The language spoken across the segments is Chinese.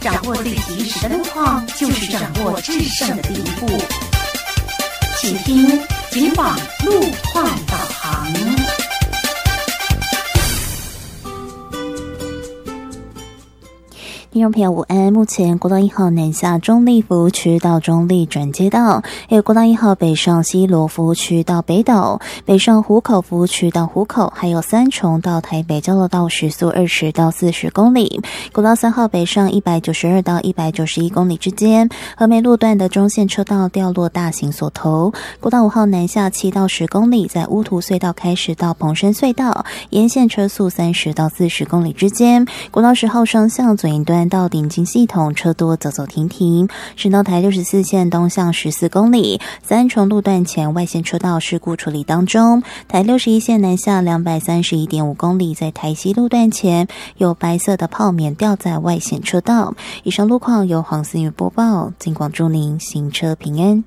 掌握最及时的路况，就是掌握制胜的第一步。请听警网路况导航。 听众朋友午安，目前国道1号南下中立服务区到中立转接道，还有国道1号北上西螺服务区到北斗，北上湖口服务区到湖口，还有三重到台北交流道时速20到40公里，国道3号北上192到191公里之间，和美路段的中线车道掉落大型锁头，国道5号南下7到10公里，在乌涂隧道开始到蓬山隧道，沿线车速30到40公里之间，国道10号双向左营端到顶金系统车多走走停停，省道台64线东向14公里，三重路段前外线车道事故处理当中，台61线南下231.5公里，在台西路段前有白色的泡棉掉在外线车道。以上路况由黄思雨播报，尽管祝您行车平安。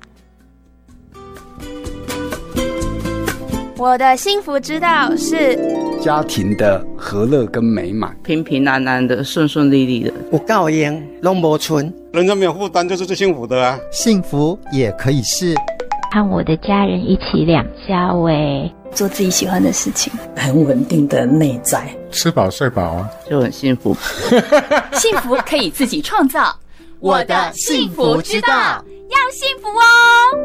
我的幸福之道是家庭的和乐跟美满， 平平安安的，顺顺利利的， 有够用拢无剩， 人生没有负担就是最幸福的啊！ 幸福也可以是和我的家人一起两家喂， 做自己喜欢的事情， 很稳定的内在， 吃饱睡饱啊， 就很幸福。 幸福可以自己创造，我的幸福之道，要幸福哦！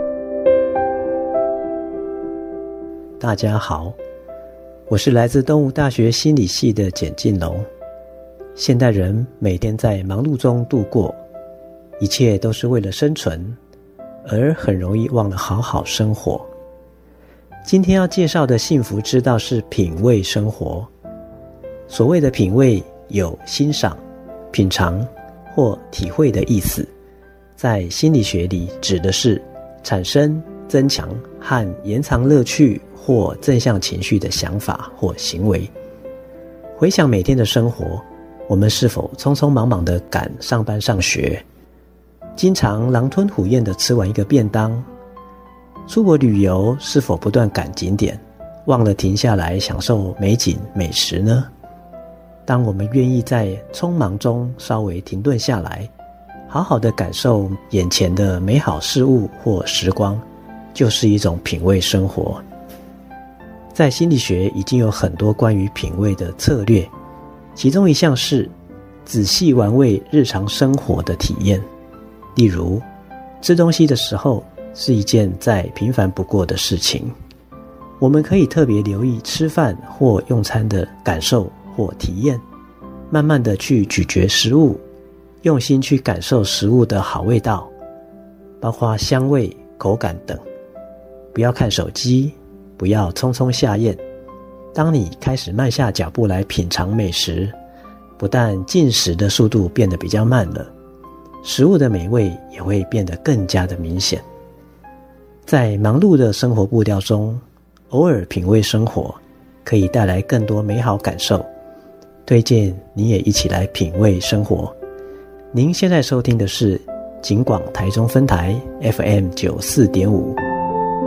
大家好，我是来自东吴大学心理系的简进龙。现代人每天在忙碌中度过，一切都是为了生存，而很容易忘了好好生活。今天要介绍的幸福之道是品味生活。所谓的品味有欣赏、品尝或体会的意思，在心理学里指的是产生、增强和延长乐趣或正向情绪的想法或行为。回想每天的生活，我们是否匆匆忙忙地赶上班上学，经常狼吞虎咽地吃完一个便当？出国旅游是否不断赶景点，忘了停下来享受美景美食呢？当我们愿意在匆忙中稍微停顿下来，好好地感受眼前的美好事物或时光，就是一种品味生活。在心理学已经有很多关于品味的策略，其中一项是仔细玩味日常生活的体验。例如，吃东西的时候是一件再平凡不过的事情，我们可以特别留意吃饭或用餐的感受或体验，慢慢地去咀嚼食物，用心去感受食物的好味道，包括香味、口感等。不要看手机，不要匆匆下咽。当你开始慢下脚步来品尝美食，不但进食的速度变得比较慢了，食物的美味也会变得更加的明显。在忙碌的生活步调中，偶尔品味生活，可以带来更多美好感受。推荐你也一起来品味生活。您现在收听的是警广台中分台 FM 94.5。